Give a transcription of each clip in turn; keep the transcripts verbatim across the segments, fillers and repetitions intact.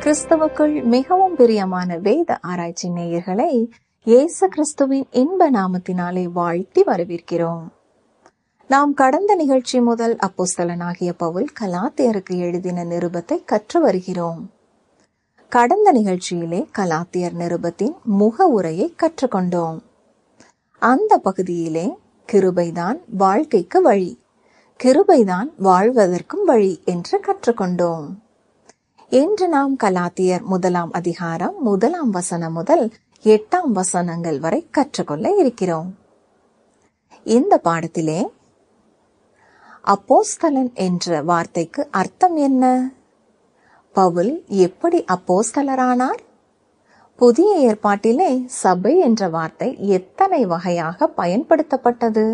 கிறிஸ்துவுக்குள் மிகவும் பிரியமான வேத ஆராய்ச்சி நேயர்களை இயேசு கிறிஸ்துவின் இன்ப நாமத்தினாலே வாழ்த்தி வரவேற்கிறோம். நாம் கடந்த நிகழ்ச்சி முதல் அப்போஸ்தலனாகிய பவுல் கலாத்தியருக்கு எழுதின நிருபத்தை கற்று வருகிறோம். கடந்த நிகழ்ச்சியிலே கலாத்தியர் நிருபத்தின் முக உரையை கற்றுக்கொண்டோம். அந்த பகுதியிலே கிருபைதான் வாழ்க்கைக்கு வழி, கிருபைதான் வாழ்வதற்கும் வழி என்று கற்றுக்கொண்டோம். இன்று நாம் கலாத்தியர் முதலாம் அதிகாரம் முதலாம் வசனம் முதல் எட்டாம் வசனங்கள் வரை கற்றுக்கொள்ள இருக்கிறோம். இந்த பாடத்திலே அப்போஸ்தலன் என்ற வார்த்தைக்கு அர்த்தம் என்ன? பவுல் எப்படி அப்போஸ்தலரானார்? புதிய ஏற்பாட்டிலே சபை என்ற வார்த்தை எத்தனை வகையாக பயன்படுத்தப்பட்டது?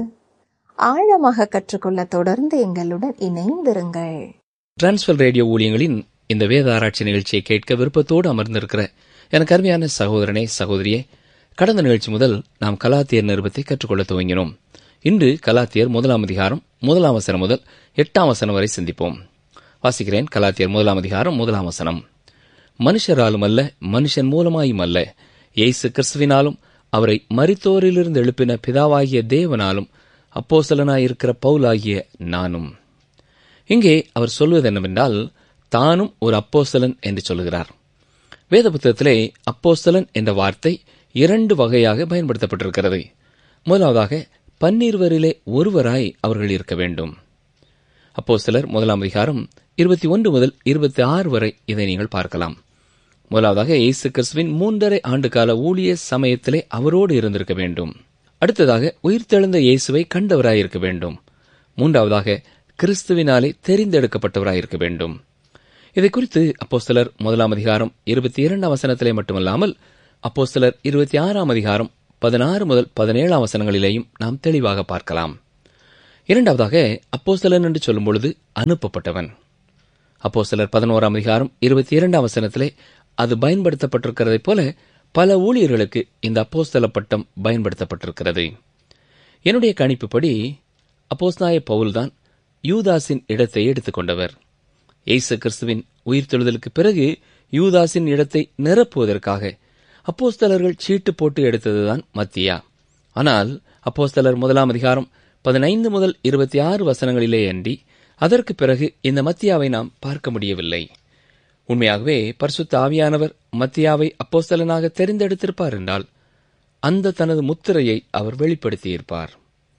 ஆழமாக கற்றுக்கொள்ள தொடர்ந்து எங்களுடன் இணைந்திருங்கள். டிரான்ஸ்வர் ரேடியோ ஊழியங்களின் இந்த வேத ஆராய்ச்சி நிகழ்ச்சியை கேட்க விருப்பத்தோடு அமர்ந்திருக்கிற எனக்கு அருமையான சகோதரனே, சகோதரியே, கடந்த நிகழ்ச்சி முதல் நாம் கலாத்தியர் நிருபத்தை கற்றுக்கொள்ள துவங்கினோம். இன்று கலாத்தியர் முதலாம் அதிகாரம் முதலாம் வசனம் முதல் எட்டாம் வசனம் வரை சிந்திப்போம். வாசிக்கிறேன். கலாத்தியர் முதலாம் அதிகாரம் முதலாம் வசனம். மனுஷராலும் அல்ல, மனுஷன் மூலமாயும் அல்ல, இயேசு கிறிஸ்துவினாலும் அவரை மரித்தோரிலிருந்து எழுப்பின பிதாவாகிய தேவனாலும் அப்போஸ்தலனாயிருக்கிற பவுலாகிய நானும். இங்கே அவர் சொல்வது என்னவென்றால், தானும் ஒரு அப்போஸ்தலன் என்று சொல்லுகிறார். வேத புத்தகத்திலே அப்போஸ்தலன் என்ற வார்த்தை இரண்டு வகையாக பயன்படுத்தப்பட்டிருக்கிறது. முதலாவதாக பன்னிருவரிலே ஒருவராய் அவர்கள் இருக்க வேண்டும். அப்போஸ்தலர் முதலாம் அதிகாரம் இருபத்தி ஒன்று முதல் இருபத்தி ஆறு வரை இதை நீங்கள் பார்க்கலாம். முதலாவதாக இயேசு கிறிஸ்துவின் மூன்றரை ஆண்டு கால ஊழிய சமயத்திலே அவரோடு இருந்திருக்க வேண்டும். அடுத்ததாக உயிர்த்தெழுந்த இயேசுவை கண்டவராயிருக்க வேண்டும். மூன்றாவதாக கிறிஸ்துவினாலே தெரிந்தெடுக்கப்பட்டவராயிருக்க வேண்டும். இதை குறித்து அப்போஸ்தலர் முதலாம் அதிகாரம் இருபத்தி இரண்டாம் வசனத்திலே மட்டுமல்லாமல் அப்போஸ்தலர் இருபத்தி ஆறாம் அதிகாரம் பதினாறு முதல் பதினேழாம் வசனங்களிலேயும் நாம் தெளிவாக பார்க்கலாம். இரண்டாவதாக அப்போஸ்தலன் என்று சொல்லும் பொழுது அனுப்பப்பட்டவன். அப்போஸ்தலர் பதினோராம் அதிகாரம் இருபத்தி இரண்டாம் வசனத்திலே அது பயன்படுத்தப்பட்டிருக்கிறதைப் போல பல ஊழியர்களுக்கு இந்த அப்போஸ்தல பட்டம் பயன்படுத்தப்பட்டிருக்கிறது. என்னுடைய கணிப்புப்படி அப்போஸ்தலனாகிய பவுல்தான் யூதாசின் இடத்தை எடுத்துக்கொண்டவர். இயேசு கிறிஸ்துவின் உயிர்த்தெழுதலுக்கு பிறகு யூதாசின் இடத்தை நிரப்புவதற்காக அப்போஸ்தலர்கள் சீட்டு போட்டு எடுத்ததுதான் மத்தியா. ஆனால் அப்போஸ்தலர் முதலாம் அதிகாரம் பதினைந்து முதல் இருபத்தி ஆறு வசனங்களிலே அன்றி அதற்கு பிறகு இந்த மத்தியாவை நாம் பார்க்க முடியவில்லை. உண்மையாகவே பரிசுத்த ஆவியானவர் மத்தியாவை அப்போஸ்தலனாக தெரிந்தெடுத்திருப்பார் என்றால் அந்த தனது முத்திரையை அவர் வெளிப்படுத்தியிருப்பார்.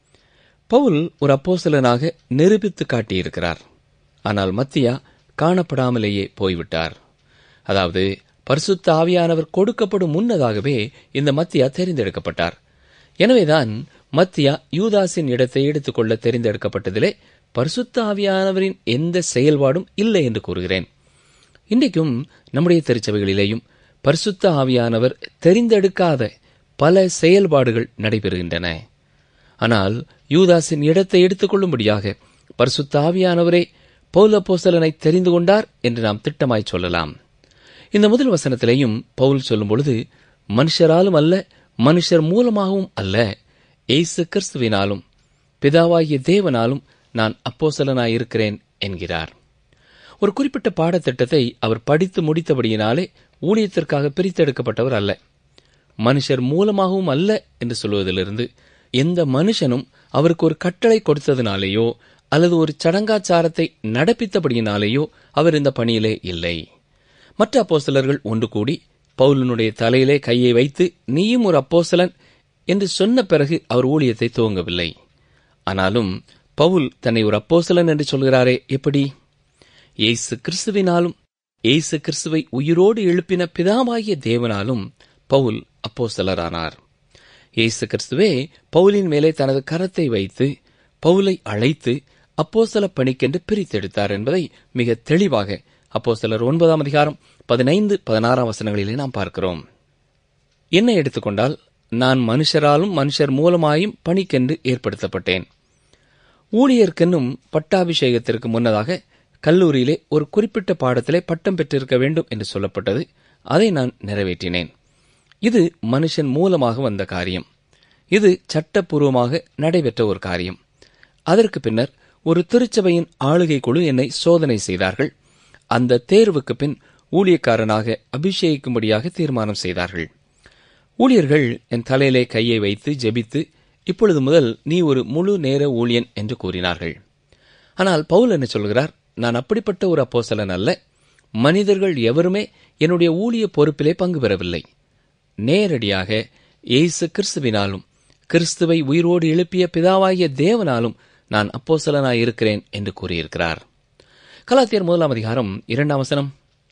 பவுல் ஒரு அப்போஸ்தலனாக நிரூபித்து காட்டியிருக்கிறார். ஆனால் மத்தியா காணப்படாமலேயே போய்விட்டார். அதாவது பரிசுத்த ஆவியானவர் கொடுக்கப்படும் முன்னதாகவே இந்த மத்தியா தெரிந்தெடுக்கப்பட்டார். எனவேதான் மத்தியா யூதாசின் இடத்தை எடுத்துக்கொள்ள தெரிந்தெடுக்கப்பட்டதிலே பரிசுத்த ஆவியானவரின் எந்த செயல்பாடும் இல்லை என்று கூறுகிறேன். இன்றைக்கும் நம்முடைய திருச்சபைகளிலேயும் பரிசுத்த ஆவியானவர் தெரிந்தெடுக்காத பல செயல்பாடுகள் நடைபெறுகின்றன. ஆனால் யூதாசின் இடத்தை எடுத்துக் கொள்ளும்படியாக பரிசுத்த ஆவியானவரே பவுல் அப்போஸ்தலனை தெரிந்து கொண்டார் என்று நாம் திட்டமாய் சொல்லலாம். இந்த முதல் வசனத்திலேயும் பவுல் சொல்லும் பொழுது மனுஷராலும் அல்ல, மனுஷர் மூலமாகவும் அல்ல, இயேசு கிறிஸ்துவினாலும் பிதாவாகிய தேவனாலும் நான் அப்போஸ்தலனாயிருக்கிறேன் என்கிறார். ஒரு குறிப்பிட்ட பாடத்திட்டத்தை அவர் படித்து முடித்தபடியினாலே ஊழியத்திற்காக பிரித்தெடுக்கப்பட்டவர் அல்ல. மனுஷர் மூலமாகவும் அல்ல என்று சொல்வதிலிருந்து எந்த மனுஷனும் அவருக்கு ஒரு கட்டளை கொடுத்ததினாலேயோ அல்லது ஒரு சடங்காச்சாரத்தை நடப்பித்தபடியினாலேயோ அவர் இந்த பணியிலே இல்லை. மற்ற அப்போஸ்தலர்கள் ஒன்று கூடி பவுலினுடைய தலையிலே கையை வைத்து நீயும் ஒரு அப்போஸ்தலன் என்று சொன்ன பிறகு அவர் ஊழியத்தை துவங்கவில்லை. ஆனாலும் பவுல் தன்னை ஒரு அப்போஸ்தலன் என்று சொல்கிறாரே, எப்படி? இயேசு கிறிஸ்துவினாலும் இயேசு கிறிஸ்துவை உயிரோடு எழுப்பின பிதாவாகிய தேவனாலும் பவுல் அப்போஸ்தலரானார். இயேசு கிறிஸ்துவே பவுலின் மேலே தனது கரத்தை வைத்து பவுலை அழைத்து அப்போஸ்தல பணிக்கென்று பிரித்தெடுத்தார் என்பதை மிக தெளிவாக அப்போஸ்தலர் ஒன்பதாம் அதிகாரம் பதினைந்து பதினாறாம் வசனங்களிலே நாம் பார்க்கிறோம். என்னை எடுத்துக்கொண்டால் நான் மனுஷராலும் மனுஷர் மூலமாயும் பணிக்கென்று ஏற்படுத்தப்பட்டேன். ஊழியர்க்கென்னும் பட்டாபிஷேகத்திற்கு முன்னதாக கல்லூரியிலே ஒரு குறிப்பிட்ட பாடத்திலே பட்டம் பெற்றிருக்க வேண்டும் என்று சொல்லப்பட்டது. அதை நான் நிறைவேற்றினேன். இது மனுஷன் மூலமாக வந்த காரியம். இது சட்டப்பூர்வமாக நடைபெற்ற ஒரு காரியம். அதற்கு பின்னர் ஒரு திருச்சபையின் ஆளுகை குழு என்னை சோதனை செய்தார்கள். அந்த தேர்வுக்கு பின் ஊழியக்காரனாக அபிஷேகிக்கும்படியாக தீர்மானம் செய்தார்கள். ஊழியர்கள் என் தலையிலே கையை வைத்து ஜெபித்து, இப்பொழுது முதல் நீ ஒரு முழு நேர ஊழியன் என்று கூறினார்கள். ஆனால் பவுல் என்ன சொல்கிறார்? நான் அப்படிப்பட்ட ஒரு அப்போஸ்தலன் அல்ல. மனிதர்கள் எவருமே என்னுடைய ஊழிய பொறுப்பிலே பங்கு பெறவில்லை. நேரடியாக இயேசு கிறிஸ்துவினாலும் கிறிஸ்துவை உயிரோடு எழுப்பிய பிதாவாகிய தேவனாலும் நான் அப்போஸ்தலனாயிருக்கிறேன் என்று கூறியிருக்கிறார். கலாத்தியர் முதலாம் அதிகாரம் இரண்டாம் வசனம்,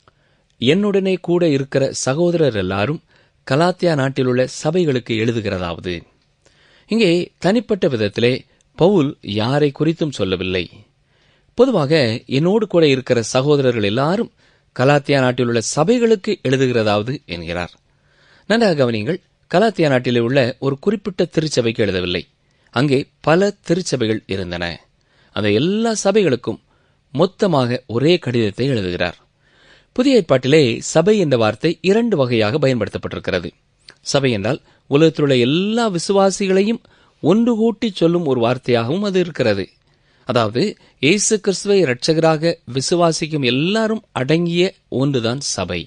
என்னுடனே கூட இருக்கிற சகோதரர் எல்லாரும் கலாத்தியா நாட்டிலுள்ள சபைகளுக்கு எழுதுகிறதாவது. இங்கே தனிப்பட்ட விதத்திலே பவுல் யாரை குறித்தும் சொல்லவில்லை. பொதுவாக என்னோடு கூட இருக்கிற சகோதரர்கள் எல்லாரும் கலாத்தியா நாட்டிலுள்ள சபைகளுக்கு எழுதுகிறதாவது என்கிறார். நன்றாக கவனியுங்கள், கலாத்தியா நாட்டிலே உள்ள ஒரு குறிப்பிட்ட திருச்சபைக்கு எழுதவில்லை. அங்கே பல திருச்சபைகள் இருந்தன. அந்த எல்லா சபைகளுக்கும் மொத்தமாக ஒரே கடிதத்தை எழுதுகிறார். புதிய ஏற்பாட்டிலே சபை என்ற வார்த்தை இரண்டு வகையாக பயன்படுத்தப்பட்டிருக்கிறது. சபை என்றால் உலகத்திலுள்ள எல்லா விசுவாசிகளையும் ஒன்று கூட்டி சொல்லும் ஒரு வார்த்தையாகவும் அது இருக்கிறது. அதாவது இயேசு கிறிஸ்துவை இரட்சகராக விசுவாசிக்கும் எல்லாரும் அடங்கிய ஒன்றுதான் சபை.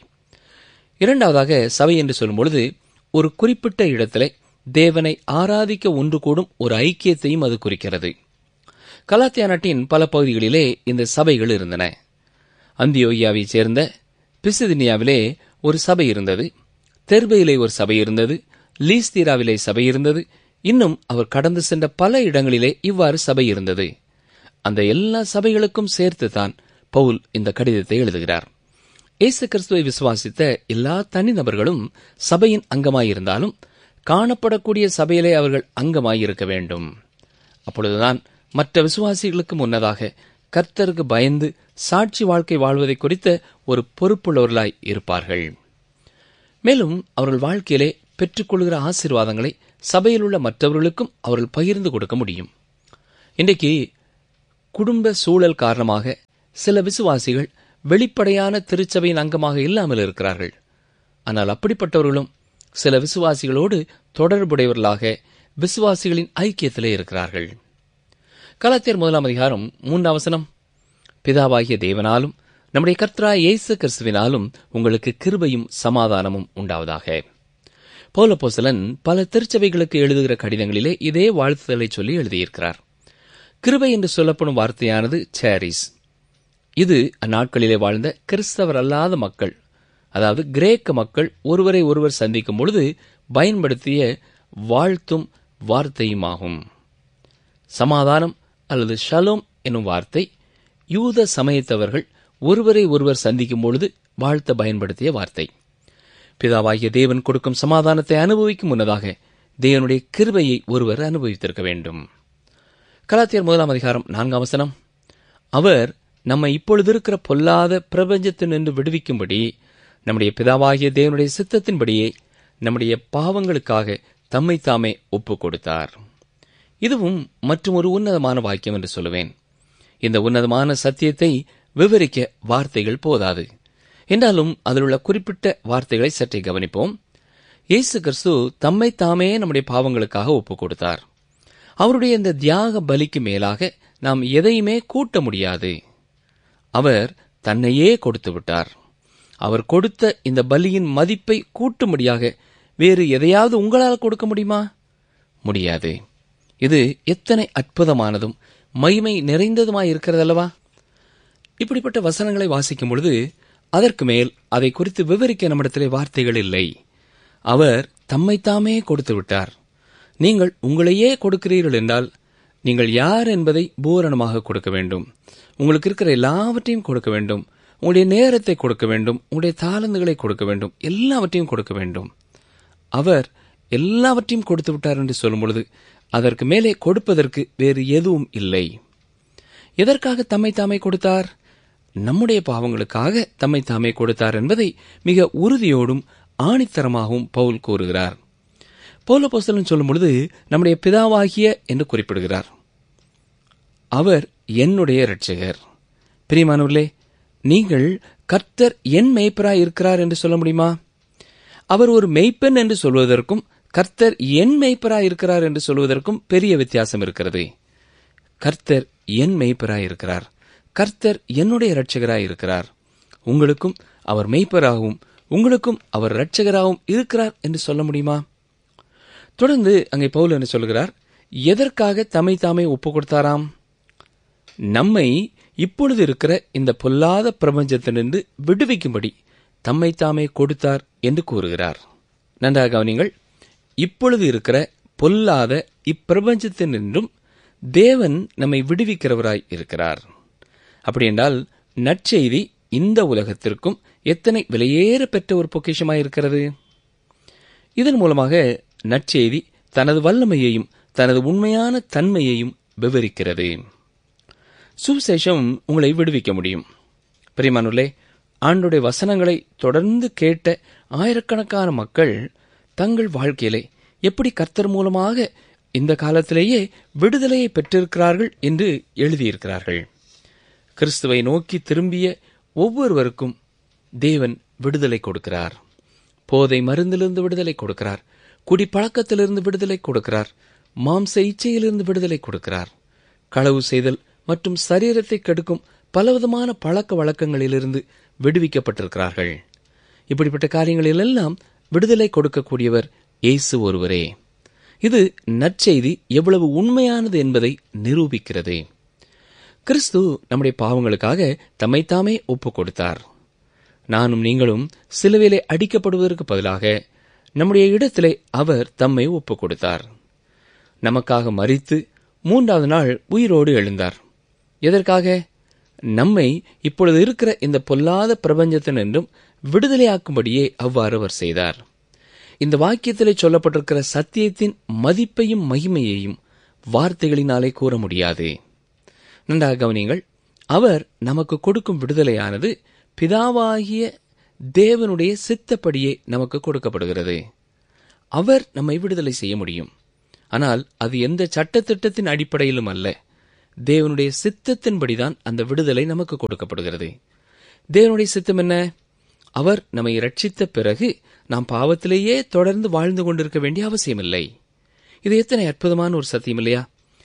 இரண்டாவதாக சபை என்று சொல்லும்பொழுது ஒரு குறிப்பிட்ட இடத்திலே தேவனை ஆராதிக்க ஒன்று கூடும் ஒரு ஐக்கியத்தையும் அது குறிக்கிறது. கலாத்தியா நாட்டின் பல பகுதிகளிலே இந்த சபைகள் இருந்தன. அந்தியோகியாவைச் சேர்ந்த பிசிதினியாவிலே ஒரு சபை இருந்தது. தெர்பையிலே ஒரு சபை இருந்தது. லீஸ்தீராவிலே சபை இருந்தது. இன்னும் அவர் கடந்து சென்ற பல இடங்களிலே இவ்வாறு சபை இருந்தது. அந்த எல்லா சபைகளுக்கும் சேர்த்துதான் பவுல் இந்த கடிதத்தை எழுதுகிறார். இயேசு கிறிஸ்துவை விசுவாசித்த எல்லா தனிநபர்களும் சபையின் அங்கமாயிருந்தாலும் காணப்படக்கூடிய சபையிலே அவர்கள் அங்கமாயிருக்க வேண்டும். அப்பொழுதுதான் மற்ற விசுவாசிகளுக்கு முன்னதாக கர்த்தருக்கு பயந்து சாட்சி வாழ்க்கை வாழ்வதை குறித்த ஒரு பொறுப்புள்ளவர்களாய் இருப்பார்கள். மேலும் அவர்கள் வாழ்க்கையிலே பெற்றுக்கொள்கிற ஆசீர்வாதங்களை சபையில் உள்ள மற்றவர்களுக்கும் அவர்கள் பகிர்ந்து கொடுக்க முடியும். இன்றைக்கு குடும்ப சூழல் காரணமாக சில விசுவாசிகள் வெளிப்படையான திருச்சபையின் அங்கமாக இல்லாமல் இருக்கிறார்கள். ஆனால் அப்படிப்பட்டவர்களும் சில விசுவாசிகளோடு தொடர்புடையவர்களாக விசுவாசிகளின் ஐக்கியத்திலே இருக்கிறார்கள். கலாத்தியர் முதலாம் அதிகாரம் மூன்றாம் வசனம், பிதாவாகிய தேவனாலும் நம்முடைய கர்த்தராகிய இயேசு கிறிஸ்துவினாலும் உங்களுக்கு கிருபையும் சமாதானமும் உண்டாவதாக. பவுல் அப்போஸ்தலன் பல திருச்சபைகளுக்கு எழுதுகிற கடிதங்களிலே இதே வாழ்த்துதலை சொல்லி எழுதியிருக்கிறார். கிருபை என்று சொல்லப்படும் வார்த்தையானது சேரிஸ். இது அந்நாட்களிலே வாழ்ந்த கிறிஸ்தவர் அல்லாத மக்கள், அதாவது கிரேக்க மக்கள் ஒருவரை ஒருவர் சந்திக்கும் பொழுது பயன்படுத்திய வாழ்த்தும் வார்த்தையுமாகும். சமாதானம் அல்லது ஷலோம் என்னும் வார்த்தை யூத சமயத்தவர்கள் ஒருவரை ஒருவர் சந்திக்கும் பொழுது வாழ்த்த பயன்படுத்திய வார்த்தை. பிதாவாகிய தேவன் கொடுக்கும் சமாதானத்தை அனுபவிக்கும் முன்னதாக தேவனுடைய கிருபையை ஒருவர் அனுபவித்திருக்க வேண்டும். கலாத்தியர் முதலாம் அதிகாரம் நான்காம் வசனம், அவர் நம்மை இப்பொழுது இருக்கிற பொல்லாத பிரபஞ்சத்தினின்று விடுவிக்கும்படி நம்முடைய பிதாவாகிய தேவனுடைய சித்தத்தின்படியே நம்முடைய பாவங்களுக்காக தம்மை தாமே ஒப்புக் கொடுத்தார். இதுவும் மற்றும் ஒரு உன்னதமான வாக்கியம் என்று சொல்லுவேன். இந்த உன்னதமான சத்தியத்தை விவரிக்க வார்த்தைகள் போதாது. என்றாலும் அதில் உள்ள குறிப்பிட்ட வார்த்தைகளை சற்றே கவனிப்போம். இயேசு கிறிஸ்து தம்மை தாமே நம்முடைய பாவங்களுக்காக ஒப்புக் கொடுத்தார். அவருடைய இந்த தியாக பலிக்கு மேலாக நாம் எதையுமே கூட்ட முடியாது. அவர் தன்னையே கொடுத்து விட்டார். அவர் கொடுத்த இந்த பலியின் மதிப்பை கூட்டும்படியாக வேறு எதையாவது உங்களால் கொடுக்க முடியுமா? முடியாது. இது எத்தனை அற்புதமானதும் மகிமை நிறைந்ததுமாய் இருக்கிறதல்லவா? இப்படிப்பட்ட வசனங்களை வாசிக்கும் பொழுது அதற்கு மேல் அதை குறித்து விவரிக்க நம்மிடத்திலே வார்த்தைகள் இல்லை. அவர் தம்மைத்தாமே கொடுத்து விட்டார். நீங்கள் உங்களையே கொடுக்கிறீர்கள் என்றால் நீங்கள் யார் என்பதை பூரணமாக கொடுக்க வேண்டும். உங்களுக்கு இருக்கிற எல்லாவற்றையும் கொடுக்க வேண்டும். உங்களுடைய நேரத்தை கொடுக்க வேண்டும். உங்களுடைய தாளந்துகளை கொடுக்க வேண்டும். எல்லாவற்றையும் கொடுக்க வேண்டும். அவர் எல்லாவற்றையும் கொடுத்து விட்டார் என்று சொல்லும் பொழுது அதற்கு மேலே கொடுப்பதற்கு வேறு எதுவும் இல்லை. எதற்காக தம்மை தாமே கொடுத்தார்? நம்முடைய பாவங்களுக்காக தம்மை தாமே கொடுத்தார் என்பதை மிக உறுதியோடும் ஆணித்தரமாகவும் பவுல் கூறுகிறார். பவுல் அப்போஸ்தலன் சொல்லும் பொழுது நம்முடைய பிதாவாகிய என்று குறிப்பிடுகிறார். அவர் என்னுடைய இரட்சகர். பிரியமானவர்களே, நீங்கள் கர்த்தர் என் மேய்ப்பராய் இருக்கிறார் என்று சொல்ல முடியுமா? அவர் ஒரு மேய்ப்பன் என்று சொல்வதற்கும் கர்த்தர் என் மேய்ப்பராய் இருக்கிறார் என்று சொல்வதற்கும் பெரிய வித்தியாசம் இருக்கிறது. கர்த்தர் என் மேய்ப்பராய் இருக்கிறார். கர்த்தர் என்னுடைய இரட்சகராய் இருக்கிறார். உங்களுக்கும் அவர் மெய்ப்பராகவும் உங்களுக்கும் அவர் இரட்சகராகவும் இருக்கிறார் என்று சொல்ல முடியுமா? தொடர்ந்து அங்கே பவுல் என்ன சொல்கிறார்? எதற்காக தம்மை தாமே ஒப்பு கொடுத்தாராம்? நம்மை இப்பொழுது இருக்கிற இந்த பொல்லாத பிரபஞ்சத்தினின்று விடுவிக்கும்படி தம்மை தாமே கொடுத்தார் என்று கூறுகிறார். நன்றாக கவனிங்கள். இப்பொழுது இருக்கிற பொல்லாத இப்பிரபஞ்சத்தினின்றும் தேவன் நம்மை விடுவிக்கிறவராய் இருக்கிறார். அப்படி என்றால் நற்செய்தி இந்த உலகத்திற்கும் எத்தனை விலையேற பெற்ற ஒரு பொக்கிஷமாயிருக்கிறது. இதன் மூலமாக நற்செய்தி தனது வல்லமையையும் தனது உண்மையான தன்மையையும் விவரிக்கிறது. சுவிசேஷம் உங்களை விடுவிக்க முடியும். பிரியமானவர்களே, ஆண்டவருடைய வசனங்களை தொடர்ந்து கேட்ட ஆயிரக்கணக்கான மக்கள் தங்கள் வாழ்க்கையிலே எப்படி கர்த்தர் மூலமாக இந்த காலத்திலேயே விடுதலையை பெற்றிருக்கிறார்கள் என்று எழுதியிருக்கிறார்கள். கிறிஸ்துவை நோக்கி திரும்பிய ஒவ்வொருவருக்கும் தேவன் விடுதலை கொடுக்கிறார். போதை மருந்திலிருந்து விடுதலை கொடுக்கிறார். குடிப்பழக்கத்திலிருந்து விடுதலை கொடுக்கிறார். மாம்ச இச்சையிலிருந்து விடுதலை கொடுக்கிறார். களவு செய்தல் மற்றும் சரீரத்தை கெடுக்கும் பலவிதமான பழக்க வழக்கங்களிலிருந்து விடுவிக்கப்பட்டிருக்கிறார்கள். இப்படிப்பட்ட காரியங்களிலெல்லாம் விடுதலை கொடுக்கக்கூடியவர் இயேசு ஒருவரே. இது நற்செய்தி எவ்வளவு உண்மையானது என்பதை நிரூபிக்கிறது. கிறிஸ்து நம்முடைய பாவங்களுக்காக தம்மைத்தாமே ஒப்புக் கொடுத்தார். நானும் நீங்களும் சிலுவையிலே அடிக்கப்படுவதற்கு பதிலாக நம்முடைய இடத்திலே அவர் தம்மை ஒப்புக் கொடுத்தார். நமக்காக மரித்து மூன்றாவது நாள் உயிரோடு எழுந்தார். எதற்காக? நம்மை இப்பொழுது இருக்கிற இந்த பொல்லாத பிரபஞ்சத்தினின்றும் விடுதலையாக்கும்படியே அவ்வாறு அவர் செய்தார். இந்த வாக்கியத்திலே சொல்லப்பட்டிருக்கிற சத்தியத்தின் மதிப்பையும் மகிமையையும் வார்த்தைகளினாலே கூற முடியாது. நன்றாக கவனியுங்கள். அவர் நமக்கு கொடுக்கும் விடுதலையானது பிதாவாகிய தேவனுடைய சித்தப்படியே நமக்கு கொடுக்கப்படுகிறது. அவர் நம்மை விடுதலை செய்ய முடியும். ஆனால் அது எந்த சட்டத்திட்டத்தின் அடிப்படையிலும் அல்ல. தேவனுடைய சித்தத்தின்படிதான் அந்த விடுதலை நமக்கு கொடுக்கப்படுகிறது. தேவனுடைய சித்தம் என்ன? அவர் நம்மை ரட்சித்த பிறகு நாம் பாவத்திலேயே தொடர்ந்து வாழ்ந்து கொண்டிருக்க வேண்டிய அவசியமில்லை. இது எத்தனை அற்புதமான ஒரு சத்தியம் இல்லையா?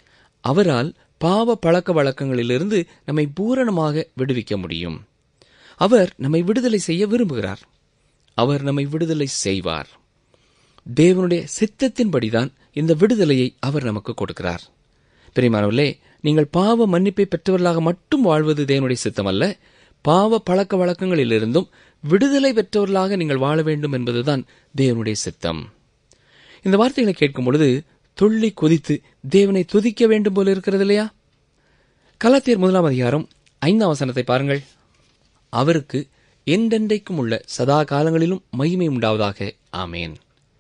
அவரால் பாவ பழக்க வழக்கங்களிலிருந்து நம்மை பூரணமாக விடுவிக்க முடியும். அவர் நம்மை விடுதலை செய்ய விரும்புகிறார். அவர் நம்மை விடுதலை செய்வார். தேவனுடைய சித்தத்தின்படிதான் இந்த விடுதலையை அவர் நமக்கு கொடுக்கிறார். பிரியமானவர்களே, நீங்கள் பாவ மன்னிப்பை பெற்றவர்களாக மட்டும் வாழ்வது தேவனுடைய சித்தம் அல்ல. பாவ பழக்க வழக்கங்களிலிருந்தும் விடுதலை பெற்றவர்களாக நீங்கள் வாழ வேண்டும் என்பதுதான் தேவனுடைய சித்தம். இந்த வார்த்தைகளை கேட்கும் பொழுது துள்ளி குதித்து தேவனை துதிக்க வேண்டும் போல இருக்கிறது இல்லையா? கலாத்தியர் முதலாம் அதிகாரம் ஐந்தாம் வசனத்தை பாருங்கள். அவருக்கு என்றென்றைக்கும் உள்ள சதா காலங்களிலும் மகிமை உண்டாவதாக. ஆமேன்.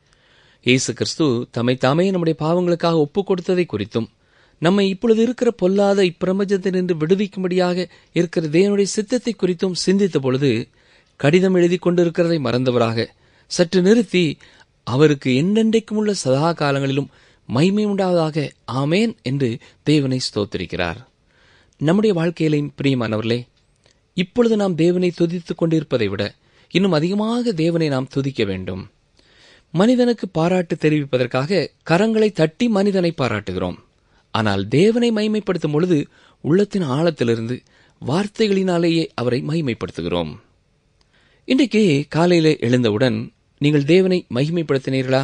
இயேசு கிறிஸ்து தம்மை தாமே நம்முடைய பாவங்களுக்காக ஒப்புக் கொடுத்ததை குறித்தும் நம்மை இப்பொழுது இருக்கிற பொல்லாத இப்பிரபஞ்சத்தினின்று விடுவிக்கும்படியாக இருக்கிற தேவனுடைய சித்தத்தை குறித்தும் சிந்தித்த பொழுது கடிதம் எழுதி கொண்டிருக்கிறதை மறந்தவராக சற்று நிறுத்தி அவருக்கு என்றென்றைக்கும் உள்ள சதா காலங்களிலும் மகிமை உண்டாவதாக ஆமேன் என்று தேவனை ஸ்தோத்திரிக்கிறார். நம்முடைய வாழ்க்கையிலையும் பிரியமானவர்களே, இப்பொழுது நாம் தேவனை துதித்துக் கொண்டிருப்பதை விட இன்னும் அதிகமாக தேவனை நாம் துதிக்க வேண்டும். மனிதனுக்கு பாராட்டு தெரிவிப்பதற்காக கரங்களை தட்டி மனிதனை பாராட்டுகிறோம். ஆனால் தேவனை மகிமைப்படுத்தும் பொழுது உள்ளத்தின் ஆழத்திலிருந்து வார்த்தைகளினாலேயே அவரை மகிமைப்படுத்துகிறோம். இன்றைக்கு காலையிலே எழுந்தவுடன் நீங்கள் தேவனை மகிமைப்படுத்தினீர்களா?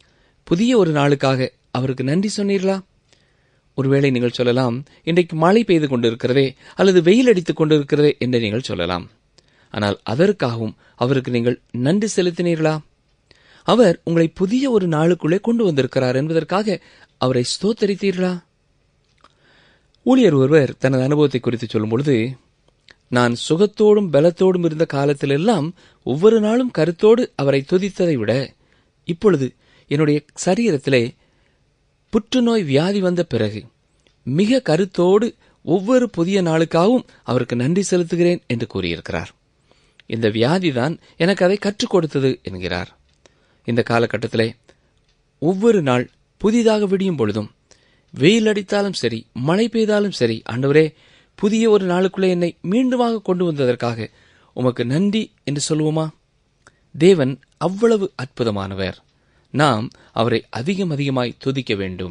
புதிய ஒரு நாளுக்காக அவருக்கு நன்றி சொன்னீர்களா? ஒருவேளை நீங்கள் சொல்லலாம், இன்றைக்கு மழை பெய்து கொண்டிருக்கிறதே அல்லது வெயில் அடித்துக் கொண்டிருக்கிறதே என்று நீங்கள் சொல்லலாம். ஆனால் அதற்காகவும் அவருக்கு நீங்கள் நன்றி செலுத்தினீர்களா? அவர் உங்களை புதிய ஒரு நாளுக்குள்ளே கொண்டு வந்திருக்கிறார் என்பதற்காக அவரை ஸ்தோத்தரித்தீர்களா? ஊழியர் ஒருவர் தனது அனுபவத்தை குறித்து சொல்லும் பொழுது, நான் சுகத்தோடும் பலத்தோடும் இருந்த காலத்திலெல்லாம் ஒவ்வொரு நாளும் கருத்தோடு அவரை துதித்ததை விட இப்பொழுது என்னுடைய சரீரத்திலே புற்றுநோய் வியாதி வந்த பிறகு மிக கருத்தோடு ஒவ்வொரு புதிய நாளுக்காகவும் அவருக்கு நன்றி செலுத்துகிறேன் என்று கூறியிருக்கிறார். இந்த வியாதிதான் எனக்கு அதை கற்றுக் கொடுத்தது என்கிறார். இந்த காலகட்டத்திலே ஒவ்வொரு நாள் புதிதாக விடியும் பொழுதும் வெயில் அடித்தாலும் சரி மழை பெய்தாலும் சரி, ஆண்டவரே புதிய ஒரு நாளுக்குள்ளே என்னை மீண்டுமாக கொண்டு வந்ததற்காக உமக்கு நன்றி என்று சொல்லுவோமா? தேவன் அவ்வளவு அற்புதமானவர். நாம் அவரை அதிகம் அதிகமாய் துதிக்க வேண்டும்.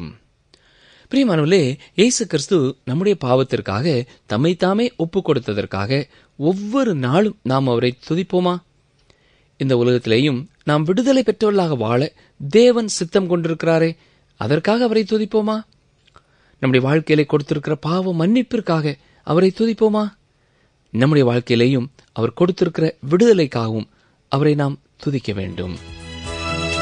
பிரியமானவர்களே, இயேசு கிறிஸ்து நம்முடைய பாவத்திற்காக தம்மை தாமே ஒப்புக் கொடுத்ததற்காக ஒவ்வொரு நாளும் நாம் அவரை துதிப்போமா? இந்த உலகத்திலேயும் நாம் விடுதலை பெற்றவர்களாக வாழ தேவன் சித்தம் கொண்டிருக்கிறாரே, அதற்காக அவரை துதிப்போமா? நம்முடைய வாழ்க்கையிலே கொடுத்திருக்கிற பாவ மன்னிப்பிற்காக அவரை துதிப்போமா? நம்முடைய வாழ்க்கையிலேயும் அவர் கொடுத்திருக்கிற விடுதலைக்காகவும் அவரை நாம் துதிக்க வேண்டும்.